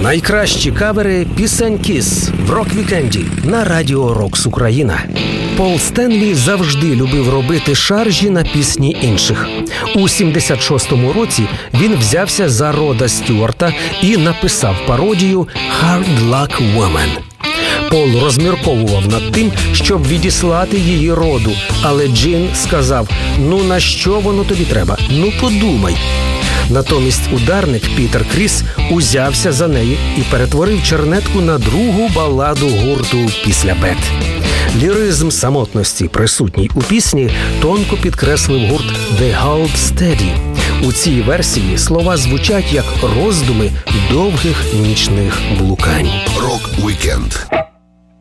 Найкращі кавери пісень Kiss в рок-вікенді на Радіо Рокс Україна. Пол Стенлі завжди любив робити шаржі на пісні інших. У 76-му році він взявся за Рода Стюарта і написав пародію «Hard Luck Woman». Пол розмірковував над тим, щоб відіслати її Роду, але Джин сказав: «Ну на що воно тобі треба? Ну подумай». Натомість ударник Пітер Кріс узявся за неї і перетворив чернетку на другу баладу гурту після Бет. Ліризм самотності, присутній у пісні, тонко підкреслив гурт The Hold Steady. У цій версії слова звучать як роздуми довгих нічних блукань. Рок-вікенд.